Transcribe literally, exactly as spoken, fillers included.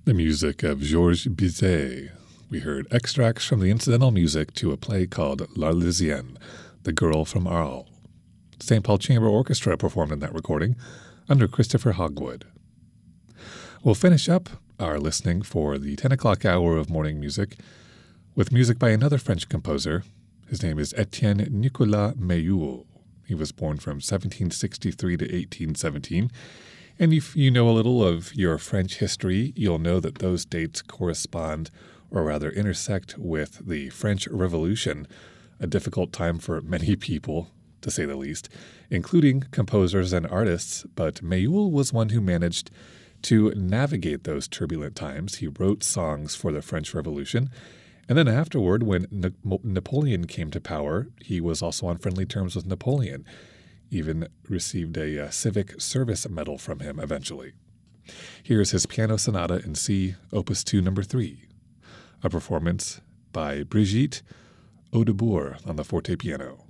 The music of Georges Bizet. We heard extracts from the incidental music to a play called L'Arlésienne, The Girl from Arles. Saint Paul Chamber Orchestra performed in that recording under Christopher Hogwood. We'll finish up our listening for the ten o'clock hour of morning music with music by another French composer. His name is Etienne Nicolas Méhul. He was born from seventeen sixty-three to eighteen seventeen. And if you know a little of your French history, you'll know that those dates correspond, or rather intersect, with the French Revolution, a difficult time for many people, to say the least, including composers and artists. But Méhul was one who managed to navigate those turbulent times. He wrote songs for the French Revolution. And then afterward, when Na- Napoleon came to power, he was also on friendly terms with Napoleon. Even received a uh, civic service medal from him eventually. Here's his piano sonata in C, opus two, number three, a performance by Brigitte Audebourg on the forte piano.